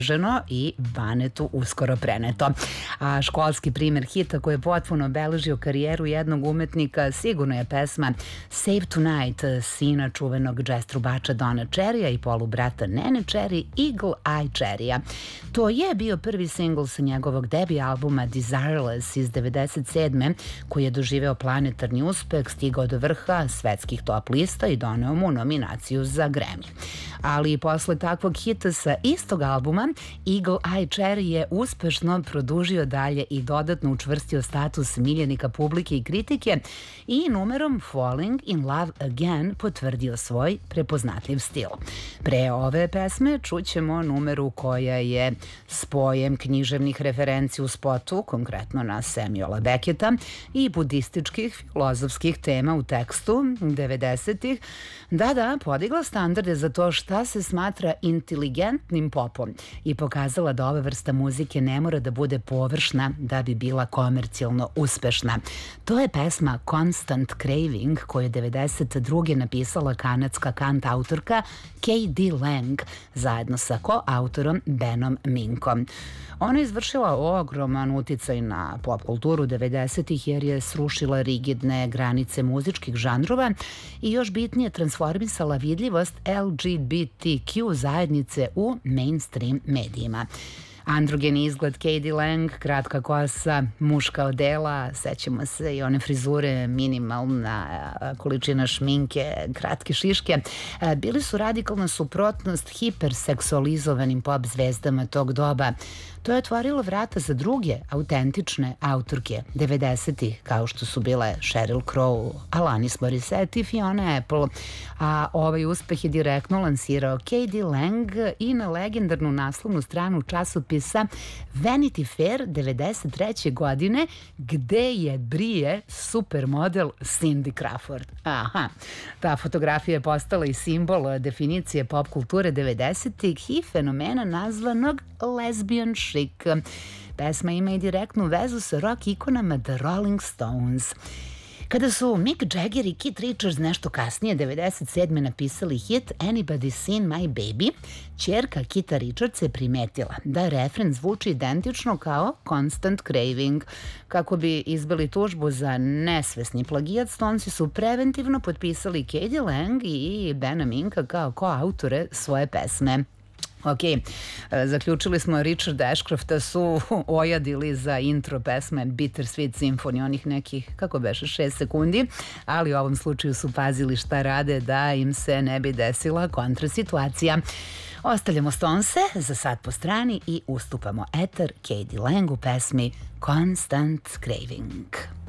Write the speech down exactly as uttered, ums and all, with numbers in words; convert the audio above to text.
ženo i Banetu uskoro preneto. A školski primer hita koji je potpuno obeležio karijeru jednog umetnika sigurno je pesma Save Tonight sina čuvenog džez trubača Dona Cherrya i polubrata Nene Cherry, Eagle Eye Cherrya. To je bio prvi singl sa njegovog debi albuma Desireless iz devedeset sedme koji je doživeo planetarni uspeh, stigao do vrha svetskih top lista i doneo mu nominaciju za Grammy. Ali posle takvog hita sa istog albuma, Eagle Eye Cherry je uspešno produžio dalje i dodatno učvrstio status miljenika publike i kritike i numerom Falling in Love Again potvrdio svoj prepoznatljiv stil. Pre ove pesme čućemo numeru koja je spojem književnih referenci u spotu, konkretno na Samuela Becketa, i budističkih filozofskih tema u tekstu devedesetih. Da, da, podigla standarde za to šta se smatra inteligentnim popom i pokazala da ova vrsta muzike ne mora da bude površna da bi bila komercijalno uspešna. To je pesma Constant Craving koju je devedeset druge napisala kanadska kantautorka K D Lang zajedno sa koautorom Benom Minkom. Ona je izvršila ogroman uticaj na pop kulturu devedesetih jer je srušila rigidne granice muzičkih žanrova i još bitnije transformisala vidljivost L G B T Q zajednice u mainstream medijima. Androgeni izgled K D Lang, kratka kosa, muška odela, sećamo se i one frizure, minimalna količina šminke, kratke šiške, bili su radikalna suprotnost hiperseksualizovanim pop zvezdama tog doba. To je otvorilo vrata za druge autentične autorke devedesetih, kao što su bile Sheryl Crow, Alanis Morissette i Fiona Apple. A ovaj uspeh je direktno lansirao K D Lang i na legendarnu naslovnu stranu časopisa Vanity Fair devedeset treće godine, gde je brije supermodel Cindy Crawford. Aha, ta fotografija je postala i simbol definicije pop kulture devedesetih i fenomena nazvanog lesbian chic. Pesma ima i direktnu vezu sa rock ikonama The Rolling Stones. Kada su Mick Jagger i Keith Richards nešto kasnije, devedeset sedme napisali hit Anybody Seen My Baby, ćerka Keitha Richardsa je primetila da refren zvuči identično kao Constant Craving. Kako bi izbili tužbu za nesvesni plagijat, Stonesi su preventivno potpisali K D Lang i Bena Minka kao koautore svoje pesme. Ok, zaključili smo Richarda Ashcrofta su ojadili za intro pesme Bittersweet Symphony, onih nekih, kako beše, šest sekundi, ali u ovom slučaju su pazili šta rade da im se ne bi desila kontrasituacija. Ostavljamo Stonese za sad po strani i ustupamo eter K D Lang u pesmi Constant Craving.